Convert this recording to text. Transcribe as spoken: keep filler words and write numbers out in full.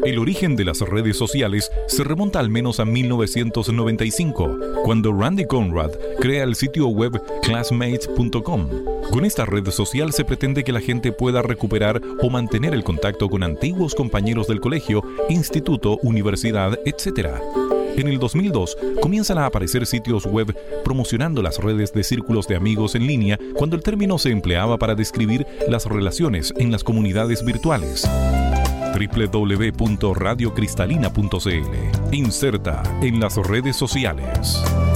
El origen de las redes sociales se remonta al menos a mil novecientos noventa y cinco, cuando Randy Conrad crea el sitio web classmates punto com. Con esta red social se pretende que la gente pueda recuperar o mantener el contacto con antiguos compañeros del colegio, instituto, universidad, etcétera. En el dos mil dos comienzan a aparecer sitios web promocionando las redes de círculos de amigos en línea, cuando el término se empleaba para describir las relaciones en las comunidades virtuales. doble u doble u doble u punto radio cristalina punto c l. Inserta en las redes sociales.